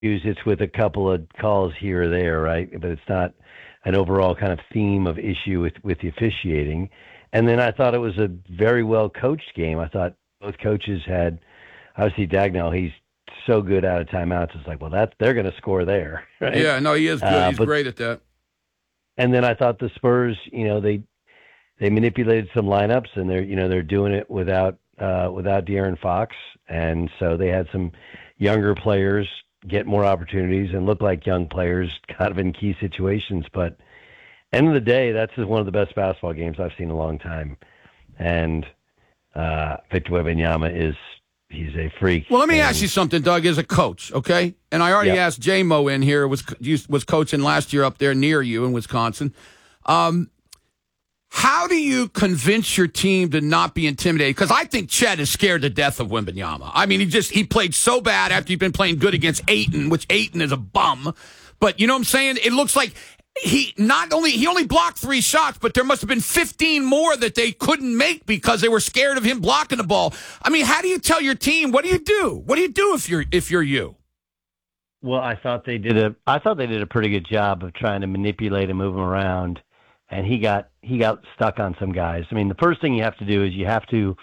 It's with a couple of calls here or there, right? But it's not an overall kind of theme of issue with the officiating. And then I thought it was a very well coached game. I thought both coaches had, obviously Dagnall, he's so good out of timeouts. It's like, well, they're going to score there, right? Yeah, no, he is good. He's great at that. And then I thought the Spurs, they manipulated some lineups, and they're doing it without De'Aaron Fox, and so they had some younger players get more opportunities and look like young players kind of in key situations. But end of the day, that's one of the best basketball games I've seen in a long time. And Victor Wembanyama he's a freak. Well, let me ask you something, Doug, as a coach, okay? And I already asked J-Mo in here, was coaching last year up there near you in Wisconsin. How do you convince your team to not be intimidated? Because I think Chet is scared to death of Wembanyama. I mean, he played so bad after he'd been playing good against Ayton, which Ayton is a bum. But you know what I'm saying? It looks like he only blocked 3 shots, but there must have been 15 more that they couldn't make because they were scared of him blocking the ball. I mean, how do you tell your team? What do you do? What do you do if you're you? Well, I thought they did a pretty good job of trying to manipulate and move him around. And he got stuck on some guys. I mean, the first thing you have to do is you have to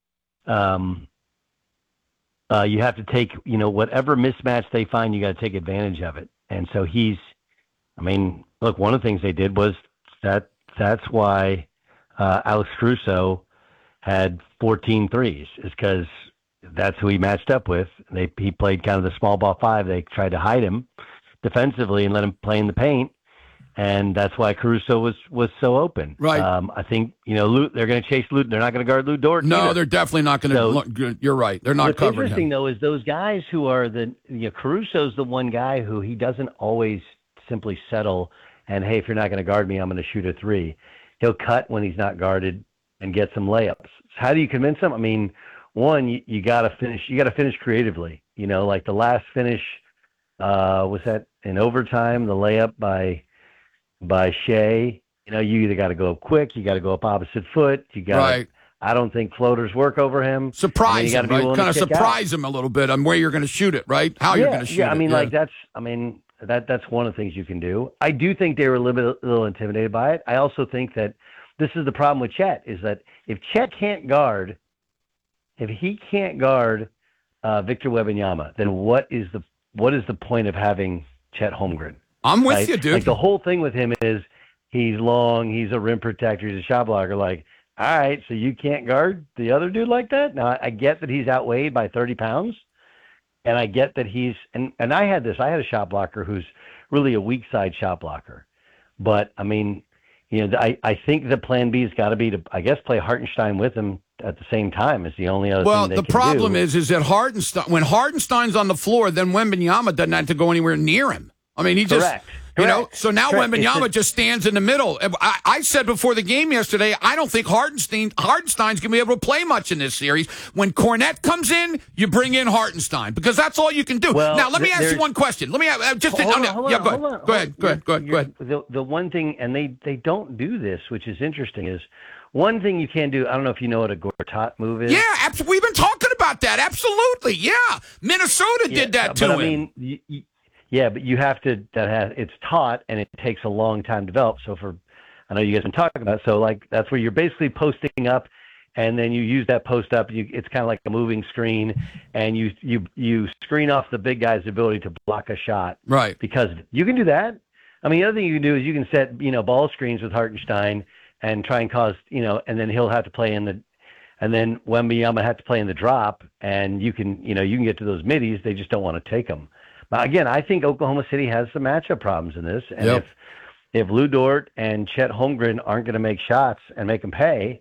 take, whatever mismatch they find, you got to take advantage of it. And so look, one of the things they did was that's why Alex Caruso had 14 threes, is because that's who he matched up with. He played kind of the small ball 5. They tried to hide him defensively and let him play in the paint. And that's why Caruso was so open. Right. I think, they're going to chase Lute. They're not going to guard Lute Dort. No, either. They're definitely not going to. You're right. They're not covering him. What's interesting, though, is those guys who are Caruso's the one guy who he doesn't always simply settle and, hey, if you're not going to guard me, I'm going to shoot a 3. He'll cut when he's not guarded and get some layups. So how do you convince him? I mean, one, you got to finish. You got to finish creatively. Like the last finish was that in overtime, the layup by Shea. You either got to go up quick, you got to go up opposite foot, you got. Right. I don't think floaters work over him. Surprise him, right? Kind of surprise him a little bit on where you're going to shoot it, right? How you're going to shoot it. I mean, that's one of the things you can do. I do think they were a little intimidated by it. I also think that this is the problem with Chet, is that if he can't guard Victor Wembanyama, then what is the point of having Chet Holmgren? I'm with you, dude. Like the whole thing with him is he's long, he's a rim protector, he's a shot blocker. Like, all right, so you can't guard the other dude like that? Now, I get that he's outweighed by 30 pounds, and I get that and I had a shot blocker who's really a weak side shot blocker. But, I mean, I think the plan B has got to be to, I guess, play Hartenstein with him at the same time is the only other thing they can do. Well, the problem is that when Hartenstein's on the floor, then Wembanyama doesn't have to go anywhere near him. I mean, he just, Correct. So now Wembanyama just stands in the middle. I said before the game yesterday, I don't think Hartenstein's going to be able to play much in this series. When Cornette comes in, you bring in Hartenstein because that's all you can do. Well, now, let me ask you one question. Let me just go ahead. The one thing, and they don't do this, which is interesting, is one thing you can do. I don't know if you know what a Gortat move is. Yeah, we've been talking about that. Absolutely, yeah. Minnesota did that to him. I mean, yeah, but you have to. It's taught, and it takes a long time to develop. So I know you guys have been talking about. So like that's where you're basically posting up, and then you use that post up. It's kind of like a moving screen, and you screen off the big guy's ability to block a shot. Right. Because you can do that. I mean, the other thing you can do is you can set ball screens with Hartenstein and try and cause and then he'll have to play and then Wembanyama have to play in the drop, and you can get to those middies. They just don't want to take them. Again, I think Oklahoma City has some matchup problems in this, and if Lou Dort and Chet Holmgren aren't going to make shots and make them pay,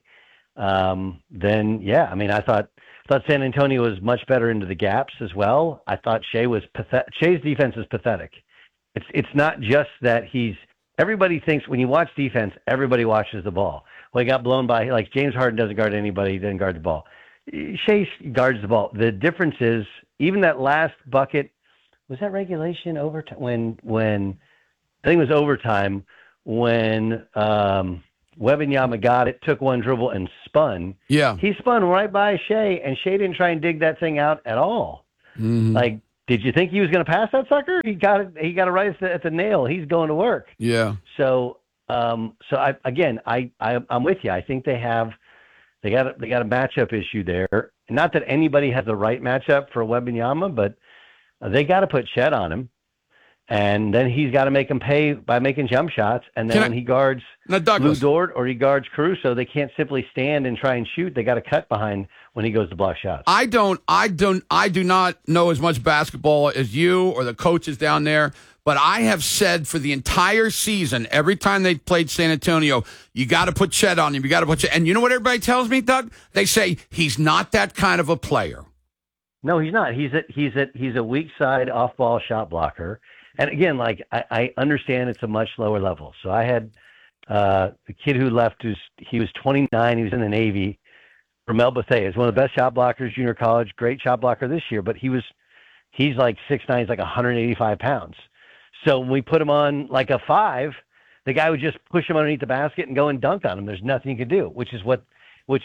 then yeah, I mean, I thought San Antonio was much better into the gaps as well. I thought Shea's defense is pathetic. It's not just that everybody thinks when you watch defense, everybody watches the ball. Well, he got blown by, like James Harden doesn't guard anybody, he doesn't guard the ball. Shea guards the ball. The difference is even that last bucket. Was that regulation overtime? When I think it was overtime when Wembanyama got it, took one dribble and spun. Yeah, he spun right by Shea, and Shea didn't try and dig that thing out at all. Mm-hmm. Like did you think he was going to pass that sucker? He got it. He got it right at the nail. He's going to work. Yeah. So, I'm with you. I think they got a matchup issue there. Not that anybody has the right matchup for Wembanyama, but they got to put Chet on him, and then he's got to make him pay by making jump shots. And then when he guards Lou Dort or he guards Caruso, they can't simply stand and try and shoot. They got to cut behind when he goes to block shots. I do not know as much basketball as you or the coaches down there, but I have said for the entire season, every time they played San Antonio, you got to put Chet on him. You got to put Chet. And you know what everybody tells me, Doug? They say he's not that kind of a player. No, he's not. He's a weak side off ball shot blocker. And again, like I understand it's a much lower level. So I had the kid who left he was 29. He was in the Navy. Ramel Bethea is one of the best shot blockers, junior college, great shot blocker this year. But he's like 6'9", he's like 185 pounds. So when we put him on like a 5, the guy would just push him underneath the basket and go and dunk on him. There's nothing he could do, which is what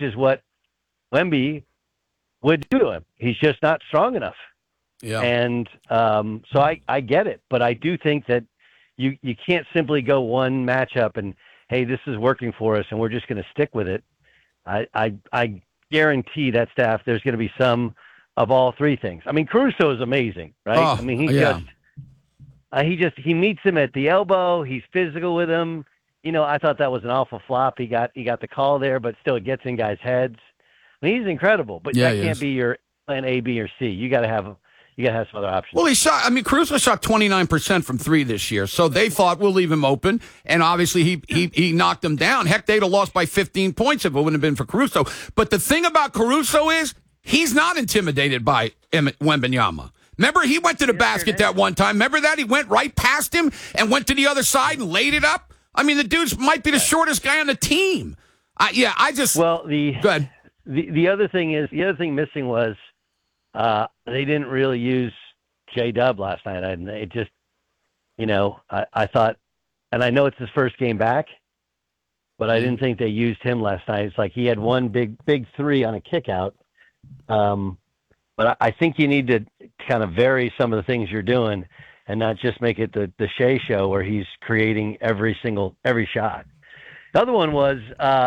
Wemby would do to him. He's just not strong enough. Yeah. And so I get it, but I do think that you can't simply go one matchup and, hey, this is working for us and we're just going to stick with it. I guarantee that staff there's going to be some of all three things. I mean, Caruso is amazing, right? Oh, I mean, he meets him at the elbow. He's physical with him. You know, I thought that was an awful flop. He got the call there, but still it gets in guys' heads. I mean, he's incredible, but that can't be your plan A, B, or C. You got to have some other options. Well, Caruso shot 29% from 3 this year, so they thought we'll leave him open, and obviously he knocked them down. Heck, they'd have lost by 15 points if it wouldn't have been for Caruso. But the thing about Caruso is he's not intimidated by Wembanyama. Remember, he went to the basket that one time. Remember that? He went right past him and went to the other side and laid it up. I mean, the dude might be the shortest guy on the team. Go ahead. The other thing missing was they didn't really use J-Dub last night. It just, I thought, and I know it's his first game back, but I didn't think they used him last night. It's like he had one big 3 on a kick out. But I think you need to kind of vary some of the things you're doing and not just make it the Shea show where he's creating every shot. The other one was,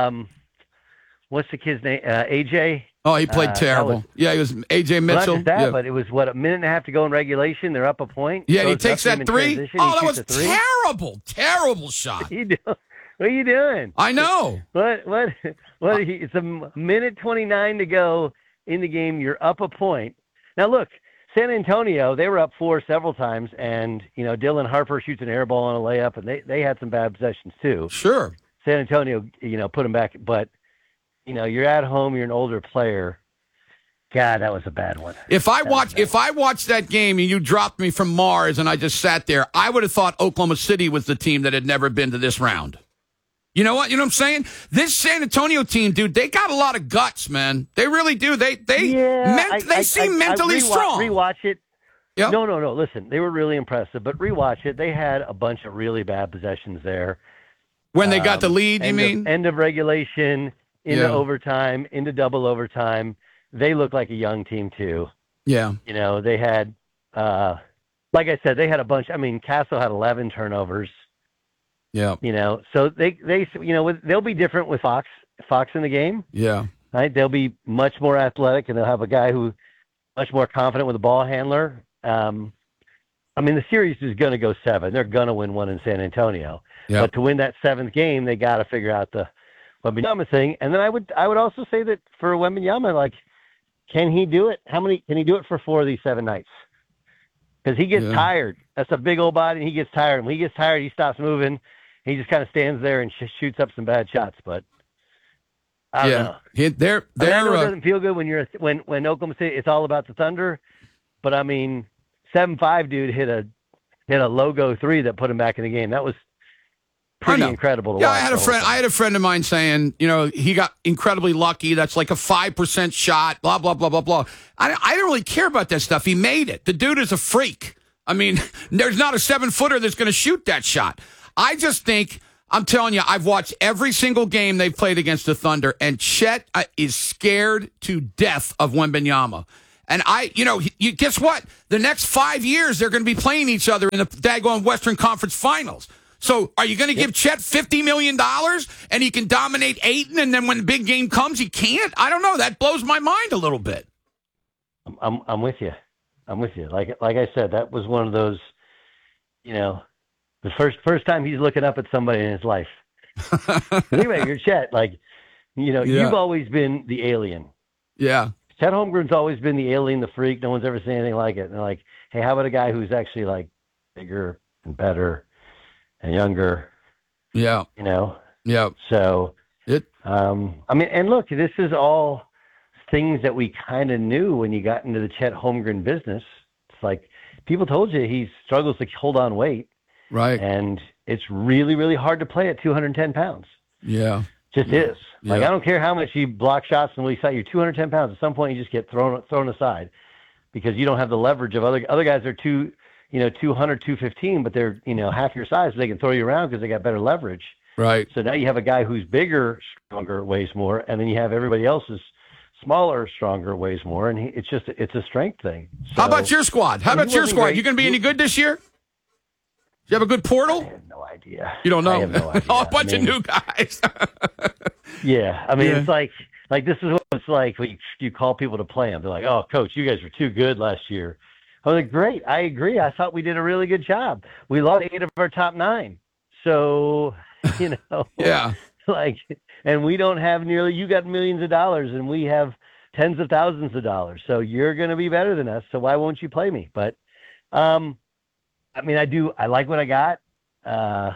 what's the kid's name? AJ? Oh, he played terrible. He was AJ Mitchell. Not just that, but it was, a minute and a half to go in regulation. They're up a point. Yeah, he takes that 3. Oh, that was terrible shot. What are you doing? What are you doing? I know. What? It's a minute 29 to go in the game. You're up a point. Now, look, San Antonio, they were up 4 several times, and, Dylan Harper shoots an air ball on a layup, and they had some bad possessions too. Sure. San Antonio, put them back, but you're at home, you're an older player. God, that was a bad one. If I watched that game and you dropped me from Mars and I just sat there, I would have thought Oklahoma City was the team that had never been to this round. You know what? You know what I'm saying? This San Antonio team, dude, they got a lot of guts, man. They really do. They seem mentally strong. Rewatch it. Yep. No. Listen, they were really impressive, but rewatch it. They had a bunch of really bad possessions there. When they got the lead, you mean? End of regulation, into overtime, into double overtime. They look like a young team too. Yeah. They had, like I said, they had a bunch. I mean, Castle had 11 turnovers. Yeah. So they they'll be different with Fox in the game. Yeah. Right. They'll be much more athletic, and they'll have a guy who much more confident with the ball handler. I mean, the series is going to go 7. They're going to win one in San Antonio. Yep. But to win that 7th game, they got to figure out the Wembanyama thing. And then I would also say that for Wembanyama, like, can he do it? Can he do it for 4 of these 7 nights? Because he gets tired. That's a big old body, and he gets tired. When he gets tired, he stops moving. He just kind of stands there and shoots up some bad shots. But I don't know. I know it doesn't feel good when Oklahoma City. It's all about the Thunder. But I mean, 7-5 dude hit a logo 3 that put him back in the game. That was pretty incredible to watch. I had a friend of mine saying, he got incredibly lucky. That's like a 5% shot, blah, blah, blah, blah, blah. I don't really care about that stuff. He made it. The dude is a freak. I mean, there's not a 7-footer that's going to shoot that shot. I just think, I'm telling you, I've watched every single game they've played against the Thunder, and Chet is scared to death of Wembanyama. And you guess what? The next 5 years, they're going to be playing each other in the daggone Western Conference Finals. So are you going to give Chet $50 million and he can dominate Ayton, and then when the big game comes, he can't? I don't know. That blows my mind a little bit. I'm with you. Like I said, that was one of those, the first time he's looking up at somebody in his life. Anyway, you're Chet. You've always been the alien. Yeah. Chet Holmgren's always been the alien, the freak. No one's ever seen anything like it. And they're like, hey, how about a guy who's actually like bigger and better and younger? Yeah. Yeah. So, and look, this is all things that we kind of knew when you got into the Chet Holmgren business. It's like people told you he struggles to hold on weight. Right. And it's really, really hard to play at 210 pounds. Yeah. Just is. Yeah. I don't care how much you block shots and release out. You're 210 pounds. At some point, you just get thrown aside because you don't have the leverage of other guys are 200, 215, but they're, half your size. So they can throw you around because they got better leverage. Right. So now you have a guy who's bigger, stronger, weighs more, and then you have everybody else's smaller, stronger, weighs more, and it's a strength thing. So, how about your squad? You going to be any good this year? Do you have a good portal? I have no idea. You don't know? I have no idea. A bunch of new guys. Yeah. It's like this is what it's like when you call people to play them. They're like, oh, coach, you guys were too good last year. I was like, great. I agree. I thought we did a really good job. We lost 8 of our top 9. So, yeah. And we don't have you got millions of dollars and we have tens of thousands of dollars. So you're going to be better than us. So why won't you play me? But, I like what I got. I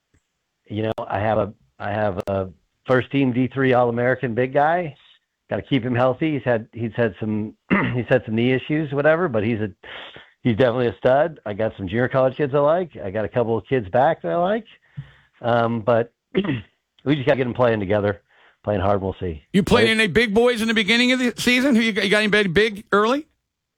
have a first team D3 All-American big guy. Got to keep him healthy. He's had some knee issues, whatever, but he's definitely a stud. I got some junior college kids I like. I got a couple of kids back that I like. But we just got to get them playing together, playing hard. We'll see. You played any big boys in the beginning of the season? You got anybody big early?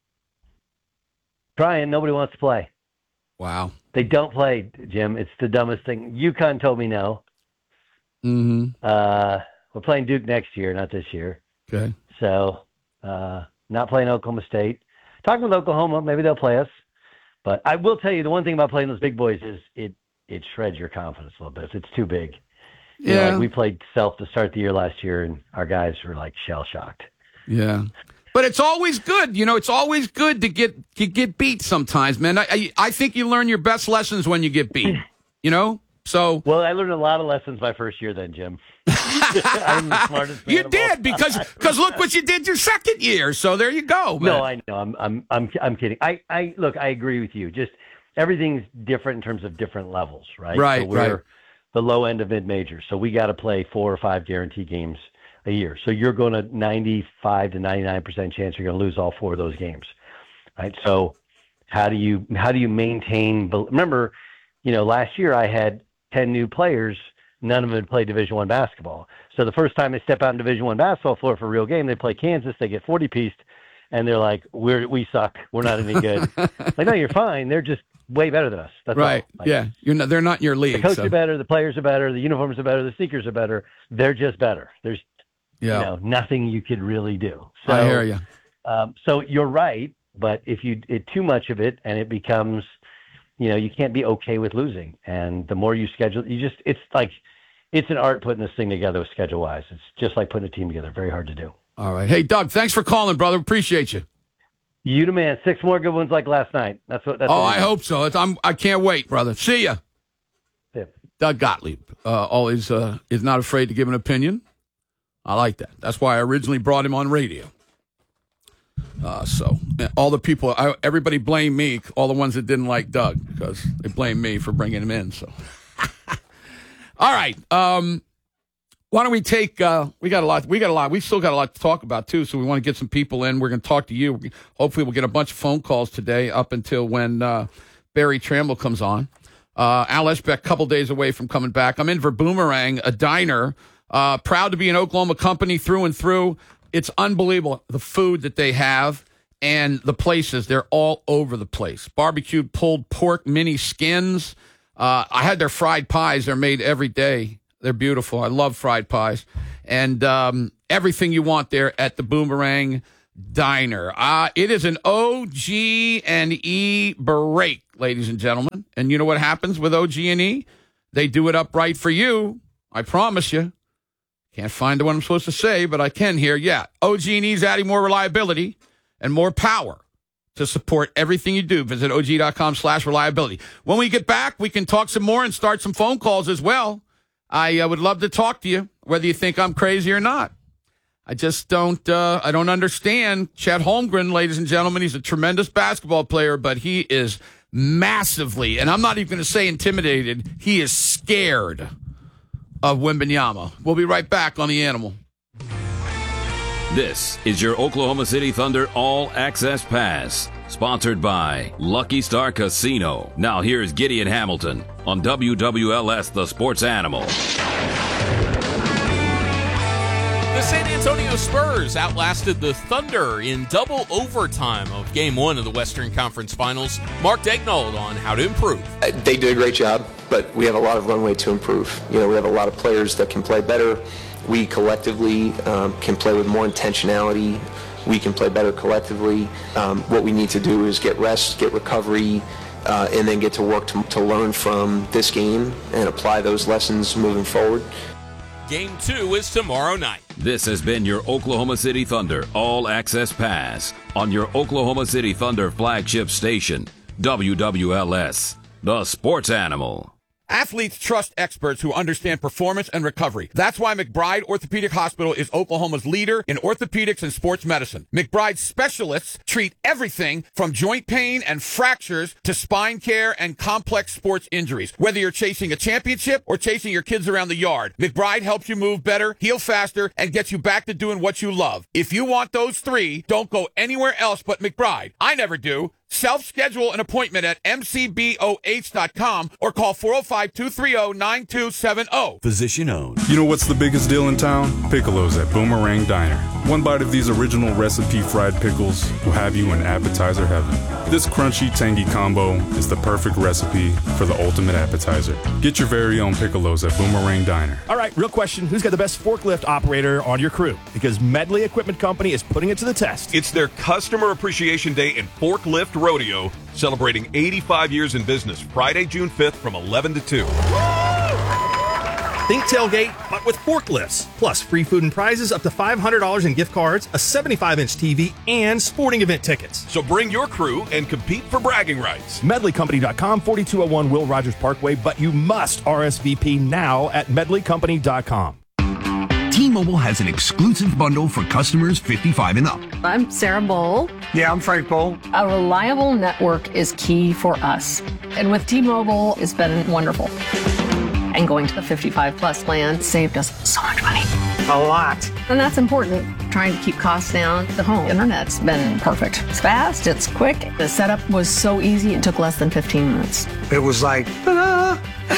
Trying. Nobody wants to play. Wow. They don't play, Jim. It's the dumbest thing. UConn told me no. Mm-hmm. We're playing Duke next year, not this year. Okay. So, not playing Oklahoma State. Talking with Oklahoma, maybe they'll play us. But I will tell you, the one thing about playing those big boys is it shreds your confidence a little bit. It's too big. Yeah. We played Self to start the year last year, and our guys were shell-shocked. Yeah. But it's always good. It's always good to get beat sometimes, man. I think you learn your best lessons when you get beat, So well, I learned a lot of lessons my first year then, Jim. I'm the smartest man you did because look what you did your second year. So there you go, man. No, I know. I'm kidding. I look, I agree with you. Just everything's different in terms of different levels, right? Right. So we're the low end of mid-major. So we got to play 4 or 5 guarantee games a year. So you're going to 95 to 99% chance you're going to lose all 4 of those games, right? So how do you maintain? Remember, last year I had 10 new players. None of them had played Division I basketball. So the first time they step out in Division I basketball floor for a real game, they play Kansas. They get 40-pieced, and they're like, "We suck. We're not any good." Like, no, you're fine. They're just way better than us. That's right. All. Yeah, they're not in your league. The coaches are better. The players are better. The uniforms are better. The sneakers are better. They're just better. There's nothing you could really do. So, I hear you. So you're right, but if you too much of it, and it becomes, you can't be okay with losing. And the more you schedule, it's an art putting this thing together schedule-wise. It's just like putting a team together. Very hard to do. All right. Hey, Doug, thanks for calling, brother. Appreciate you. You the man. 6 more good ones like last night. That's what. I hope so. I can't wait, brother. See ya. Yeah. Doug Gottlieb always is not afraid to give an opinion. I like that. That's why I originally brought him on radio. So all the people, everybody blame me, all the ones that didn't like Doug, because they blame me for bringing him in. So, all right. Why don't we take? We got a lot. We still got a lot to talk about too. So we want to get some people in. We're going to talk to you. Hopefully, we'll get a bunch of phone calls today up until when Barry Tramble comes on. Al Eshbeck, a couple days away from coming back. I'm in for Boomerang, a diner. Proud to be an Oklahoma company through and through. It's unbelievable, the food that they have and the places. They're all over the place. Barbecued pulled pork mini skins. I had their fried pies. They're made every day. They're beautiful. I love fried pies. And everything you want there at the Boomerang Diner. It is an OG&E break, ladies and gentlemen. And you know what happens with OG&E? They do it up right for you. I promise you. Can't find what I'm supposed to say, but I can here. Yeah, OG&E is adding more reliability and more power to support everything you do. Visit OG.com/reliability. When we get back, we can talk some more and start some phone calls as well. I would love to talk to you, whether you think I'm crazy or not. I just don't understand Chet Holmgren, ladies and gentlemen. He's a tremendous basketball player, but he is massively, and I'm not even going to say intimidated, he is scared of Wembanyama. We'll be right back on The Animal. This is your Oklahoma City Thunder All Access Pass, sponsored by Lucky Star Casino. Now here's Gideon Hamilton on WWLS, the Sports Animal. The San Antonio Spurs outlasted the Thunder in double overtime of Game 1 of the Western Conference Finals. Mark Daignault on how to improve. They did a great job, but we have a lot of runway to improve. We have a lot of players that can play better. We collectively can play with more intentionality. We can play better collectively. What we need to do is get rest, get recovery, and then get to work to learn from this game and apply those lessons moving forward. Game 2 is tomorrow night. This has been your Oklahoma City Thunder All Access Pass on your Oklahoma City Thunder flagship station, WWLS, the Sports Animal. Athletes trust experts who understand performance and recovery. That's why McBride Orthopedic Hospital is Oklahoma's leader in orthopedics and sports medicine. McBride specialists treat everything from joint pain and fractures to spine care and complex sports injuries. Whether you're chasing a championship or chasing your kids around the yard, McBride helps you move better, heal faster, and gets you back to doing what you love. If you want those three, don't go anywhere else but McBride. I never do. Self-schedule an appointment at mcboh.com or call 405-230-9270. Physician owned. You know what's the biggest deal in town? Piccolos at Boomerang Diner. One bite of these original recipe fried pickles will have you in appetizer heaven. This crunchy, tangy combo is the perfect recipe for the ultimate appetizer. Get your very own Piccolos at Boomerang Diner. All right, real question. Who's got the best forklift operator on your crew? Because Medley Equipment Company is putting it to the test. It's their Customer Appreciation Day and Forklift Rodeo, celebrating 85 years in business, Friday, June 5th from 11 to 2. Think tailgate, but with forklifts. Plus, free food and prizes up to $500 in gift cards, a 75-inch TV, and sporting event tickets. So bring your crew and compete for bragging rights. MedleyCompany.com, 4201 Will Rogers Parkway, but you must RSVP now at MedleyCompany.com. T-Mobile has an exclusive bundle for customers 55 and up. I'm Sarah Bowl. Yeah, I'm Frank Bowl. A reliable network is key for us. And with T-Mobile, it's been wonderful. And going to the 55 plus plan saved us so much money. A lot. And that's important. Trying to keep costs down. The home internet's been perfect. It's fast, it's quick. The setup was so easy, it took less than 15 minutes. It was like, ta-da!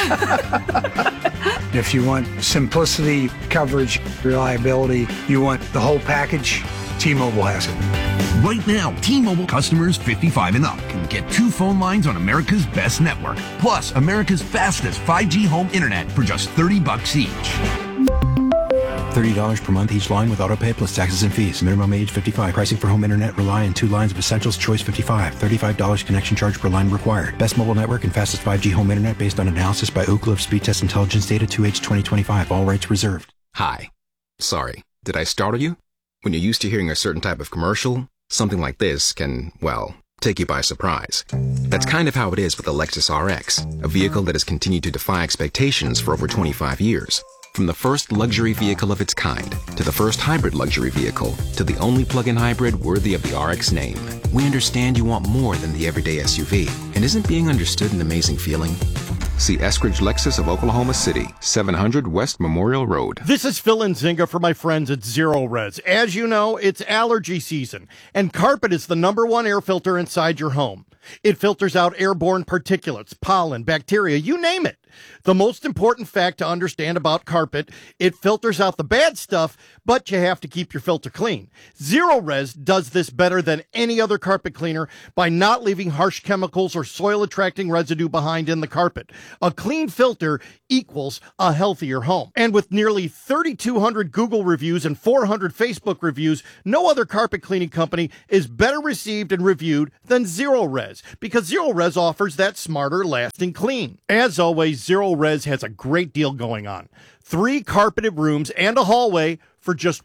If you want simplicity, coverage, reliability, you want the whole package, T-Mobile has it. Right now, T-Mobile customers 55 and up can get 2 phone lines on America's best network, plus America's fastest 5G home internet for just $30 each. $30 per month each line with autopay plus taxes and fees. Minimum age 55. Pricing for home internet rely on 2 lines of Essentials Choice 55. $35 connection charge per line required. Best mobile network and fastest 5G home internet based on analysis by Ookla of Speed Test Intelligence data 2H 2025. All rights reserved. Hi. Sorry. Did I startle you? When you're used to hearing a certain type of commercial, something like this can, well, take you by surprise. That's kind of how it is with the Lexus RX, a vehicle that has continued to defy expectations for over 25 years. From the first luxury vehicle of its kind, to the first hybrid luxury vehicle, to the only plug-in hybrid worthy of the RX name, we understand you want more than the everyday SUV. And isn't being understood an amazing feeling? See Eskridge Lexus of Oklahoma City, 700 West Memorial Road. This is Phil Nzinga for my friends at Zero Res. As you know, it's allergy season, and carpet is the #1 air filter inside your home. It filters out airborne particulates, pollen, bacteria, you name it. The most important fact to understand about carpet, it filters out the bad stuff, but you have to keep your filter clean. Zero-Res does this better than any other carpet cleaner by not leaving harsh chemicals or soil-attracting residue behind in the carpet. A clean filter equals a healthier home. And with nearly 3,200 Google reviews and 400 Facebook reviews, no other carpet cleaning company is better received and reviewed than Zero-Res, because Zero-Res offers that smarter, lasting clean. As always, Zero-Res has a great deal going on. 3 carpeted rooms and a hallway for just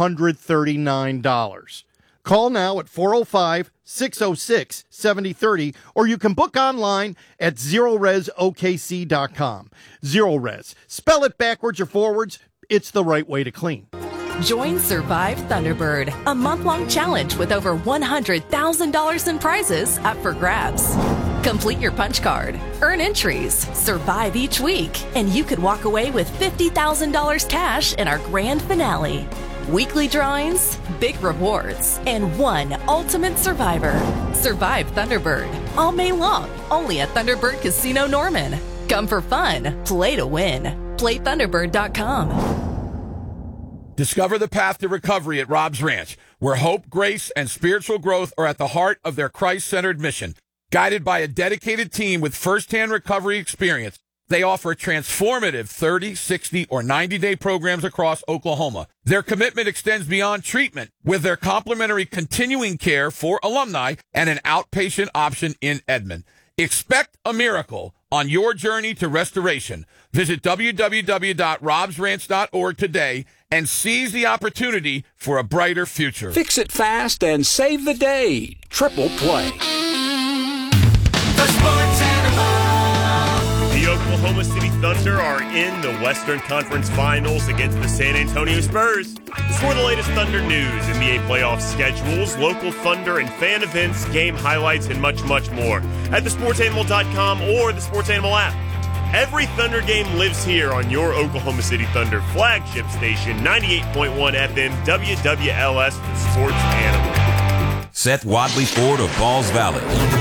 $139. Call now at 405-606-7030, or you can book online at ZeroResOKC.com. Zero-Res. Spell it backwards or forwards. It's the right way to clean. Join Survive Thunderbird, a month-long challenge with over $100,000 in prizes up for grabs. Complete your punch card, earn entries, survive each week, and you could walk away with $50,000 cash in our grand finale. Weekly drawings, big rewards, and one ultimate survivor. Survive Thunderbird, all May long, only at Thunderbird Casino Norman. Come for fun, play to win. PlayThunderbird.com. Discover the path to recovery at Rob's Ranch, where hope, grace, and spiritual growth are at the heart of their Christ-centered mission. Guided by a dedicated team with firsthand recovery experience, they offer transformative 30, 60, or 90-day programs across Oklahoma. Their commitment extends beyond treatment with their complimentary continuing care for alumni and an outpatient option in Edmond. Expect a miracle on your journey to restoration. Visit www.robsranch.org today and seize the opportunity for a brighter future. Fix it fast and save the day. Triple Play. The Sports Animal. The Oklahoma City Thunder are in the Western Conference Finals against the San Antonio Spurs. For the latest Thunder news, NBA playoff schedules, local Thunder and fan events, game highlights, and much, much more at thesportsanimal.com or the Sports Animal app. Every Thunder game lives here on your Oklahoma City Thunder flagship station, 98.1 FM WWLS, the Sports Animal. Seth Wadley Ford of Pauls Valley.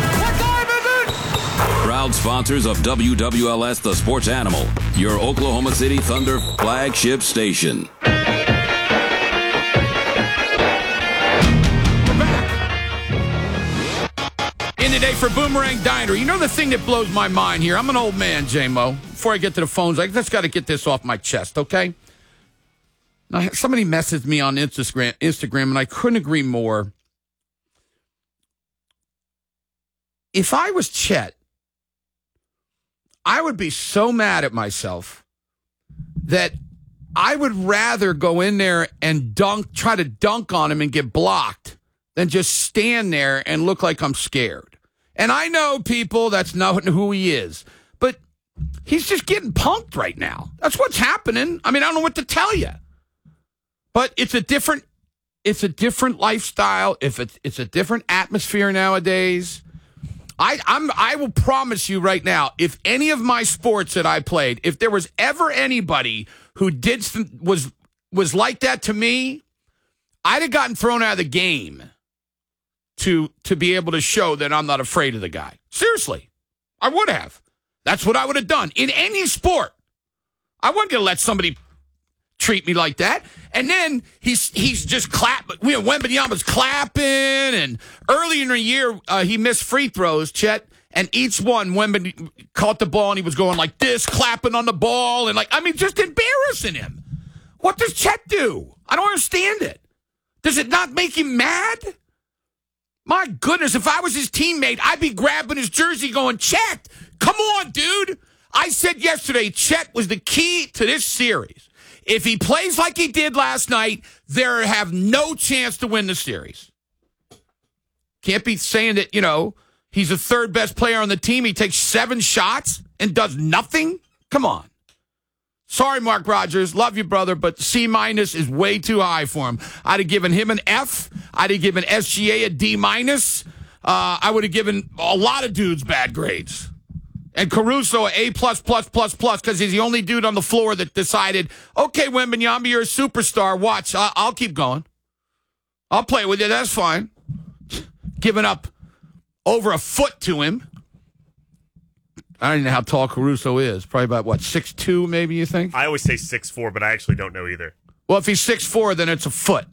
Proud sponsors of WWLS, the Sports Animal, your Oklahoma City Thunder flagship station. In today for Boomerang Diner. You know the thing that blows my mind here? I'm an old man, J-Mo. Before I get to the phones, I just got to get this off my chest, okay? Now, somebody messaged me on Instagram, and I couldn't agree more. If I was Chet, I would be so mad at myself that I would rather go in there and try to dunk on him and get blocked than just stand there and look like I'm scared. And I know, people, that's not who he is. But he's just getting punked right now. That's what's happening. I mean, I don't know what to tell you. But it's a different lifestyle. It's a different atmosphere nowadays. I will promise you right now, if any of my sports that I played, if there was ever anybody who was like that to me, I'd have gotten thrown out of the game to be able to show that I'm not afraid of the guy. Seriously, I would have. That's what I would have done in any sport. I wasn't going to let somebody treat me like that. And then he's just clapping. Wembanyama's clapping, and early in the year he missed free throws, Chet, and each one Wembanyama caught the ball and he was going like this, clapping on the ball, and just embarrassing him. What does Chet do? I don't understand it. Does it not make him mad? My goodness, if I was his teammate, I'd be grabbing his jersey going, Chet, come on, dude. I said yesterday, Chet was the key to this series. If he plays like he did last night, they have no chance to win the series. Can't be saying that, he's the third best player on the team. He takes 7 shots and does nothing. Come on. Sorry, Mark Rogers. Love you, brother, but C- is way too high for him. I'd have given him an F. I'd have given SGA a D-. I would have given a lot of dudes bad grades. And Caruso A++++, because he's the only dude on the floor that decided, okay, Wembanyama, you're a superstar. Watch, I'll keep going. I'll play with you. That's fine. Giving up over a foot to him. I don't even know how tall Caruso is. Probably about, 6'2", maybe, you think? I always say 6'4", but I actually don't know either. Well, if he's 6'4", then it's a foot.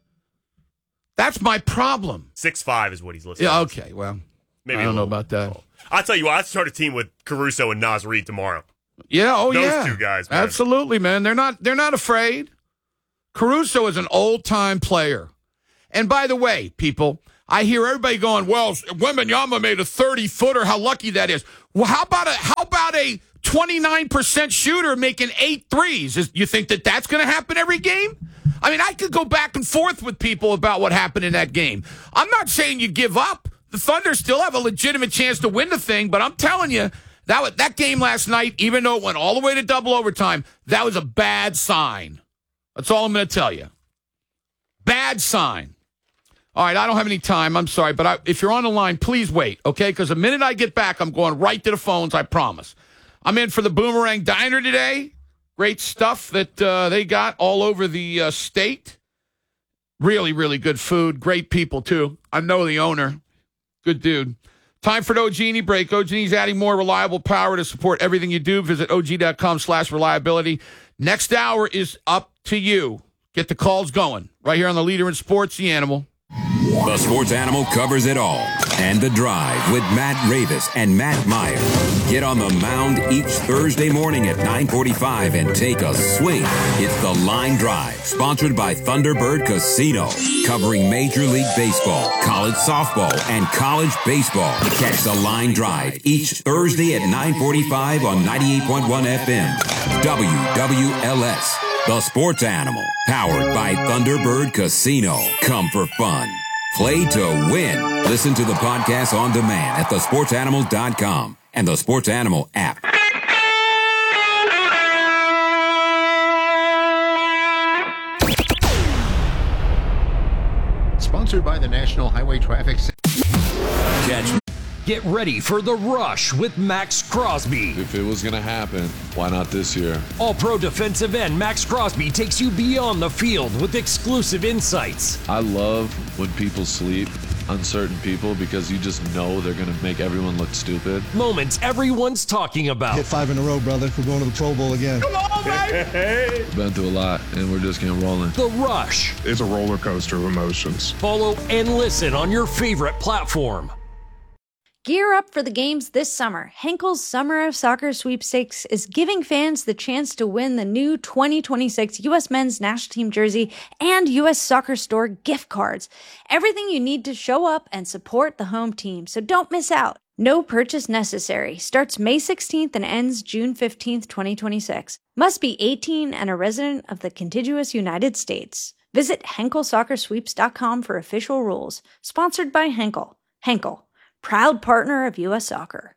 That's my problem. 6'5" is what he's listed. Yeah, okay, well, maybe I don't know about that. I'll tell you what, I'd start a team with Caruso and Naz Reid tomorrow. Yeah, Those two guys, man. Absolutely, man. They're not afraid. Caruso is an old-time player. And by the way, people, I hear everybody going, well, Wembanyama made a 30-footer. How lucky that is. Well, how about a 29% shooter making 8 threes? You think that's going to happen every game? I mean, I could go back and forth with people about what happened in that game. I'm not saying you give up. The Thunder still have a legitimate chance to win the thing, but I'm telling you, that game last night, even though it went all the way to double overtime, that was a bad sign. That's all I'm going to tell you. Bad sign. All right, I don't have any time. I'm sorry, but if you're on the line, please wait, okay? Because the minute I get back, I'm going right to the phones, I promise. I'm in for the Boomerang Diner today. Great stuff that they got all over the state. Really, really good food. Great people, too. I know the owner. Good dude. Time for the OG&E break. OG&E's adding more reliable power to support everything you do. Visit OG.com/reliability. Next hour is up to you. Get the calls going. Right here on the leader in sports, The Animal. The Sports Animal covers it all. And The Drive with Matt Ravis and Matt Meyer. Get on the mound each Thursday morning at 9:45 and take a swing. It's The Line Drive, sponsored by Thunderbird Casino. Covering Major League Baseball, college softball, and college baseball. Catch The Line Drive each Thursday at 9:45 on 98.1 FM. WWLS. The Sports Animal, powered by Thunderbird Casino. Come for fun. Play to win. Listen to the podcast on demand at thesportsanimal.com and the Sports Animal app. Sponsored by the National Highway Traffic Center. Get ready for The Rush with Max Crosby. If it was going to happen, why not this year? All-pro defensive end Max Crosby takes you beyond the field with exclusive insights. I love when people sleep on certain people because you just know they're going to make everyone look stupid. Moments everyone's talking about. Hit 5 in a row, brother. We're going to the Pro Bowl again. Come on, baby! We've been through a lot, and we're just getting rolling. The Rush. It's a roller coaster of emotions. Follow and listen on your favorite platform. Gear up for the games this summer. Henkel's Summer of Soccer Sweepstakes is giving fans the chance to win the new 2026 U.S. Men's National Team jersey and U.S. Soccer Store gift cards. Everything you need to show up and support the home team, so don't miss out. No purchase necessary. Starts May 16th and ends June 15th, 2026. Must be 18 and a resident of the contiguous United States. Visit HenkelSoccerSweeps.com for official rules. Sponsored by Henkel. Henkel, proud partner of U.S. Soccer.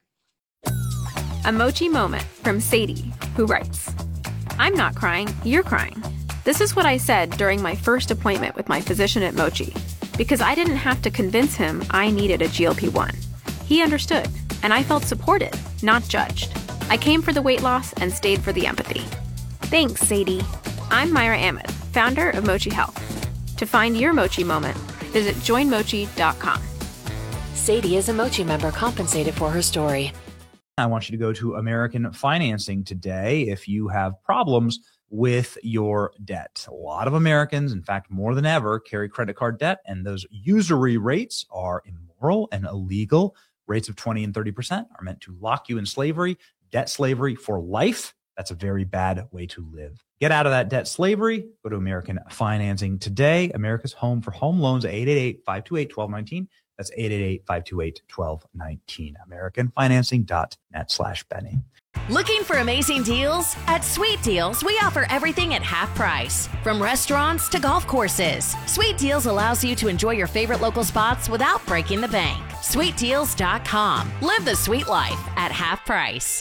A Mochi moment from Sadie, who writes, I'm not crying, you're crying. This is what I said during my first appointment with my physician at Mochi, because I didn't have to convince him I needed a GLP-1. He understood, and I felt supported, not judged. I came for the weight loss and stayed for the empathy. Thanks, Sadie. I'm Myra Ahmed, founder of Mochi Health. To find your Mochi moment, visit joinmochi.com. Sadie is a Mochi member compensated for her story. I want you to go to American Financing today if you have problems with your debt. A lot of Americans, in fact, more than ever, carry credit card debt, and those usury rates are immoral and illegal. Rates of 20 and 30% are meant to lock you in slavery, debt slavery for life. That's a very bad way to live. Get out of that debt slavery. Go to American Financing today. America's home for home loans, 888-528-1219. That's 888-528-1219. AmericanFinancing.net/Benny. Looking for amazing deals? At Sweet Deals, we offer everything at half price. From restaurants to golf courses. Sweet Deals allows you to enjoy your favorite local spots without breaking the bank. SweetDeals.com. Live the sweet life at half price.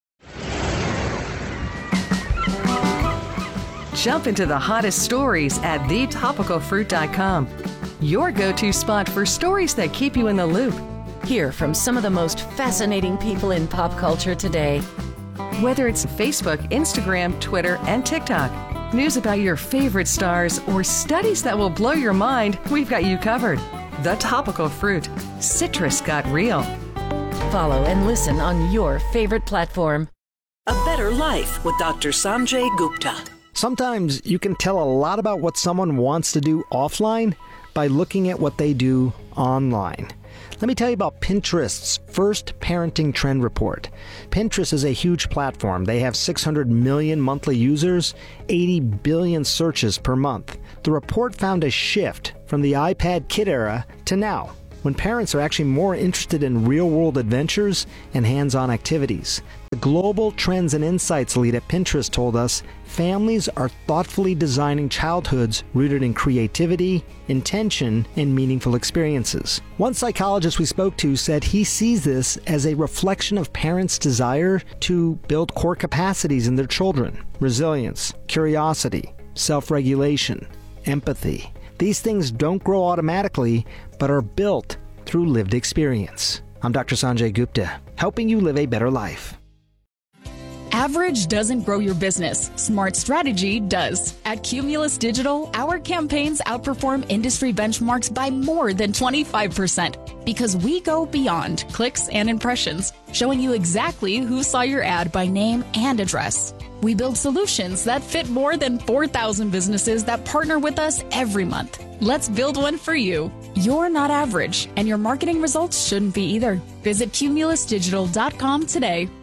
Jump into the hottest stories at thetopicalfruit.com. Your go-to spot for stories that keep you in the loop. Hear from some of the most fascinating people in pop culture today. Whether it's Facebook, Instagram, Twitter, and TikTok, news about your favorite stars, or studies that will blow your mind, we've got you covered. The Topical Fruit. Citrus got real. Follow and listen on your favorite platform. A Better Life with Dr. Sanjay Gupta. Sometimes you can tell a lot about what someone wants to do offline by looking at what they do online. Let me tell you about Pinterest's first parenting trend report. Pinterest is a huge platform. They have 600 million monthly users, 80 billion searches per month. The report found a shift from the iPad kid era to now, when parents are actually more interested in real-world adventures and hands-on activities. The Global Trends and Insights lead at Pinterest told us families are thoughtfully designing childhoods rooted in creativity, intention, and meaningful experiences. One psychologist we spoke to said he sees this as a reflection of parents' desire to build core capacities in their children: resilience, curiosity, self-regulation, empathy. These things don't grow automatically, but are built through lived experience. I'm Dr. Sanjay Gupta, helping you live a better life. Average doesn't grow your business. Smart strategy does. At Cumulus Digital, our campaigns outperform industry benchmarks by more than 25% because we go beyond clicks and impressions, showing you exactly who saw your ad by name and address. We build solutions that fit more than 4,000 businesses that partner with us every month. Let's build one for you. You're not average, and your marketing results shouldn't be either. Visit cumulusdigital.com today.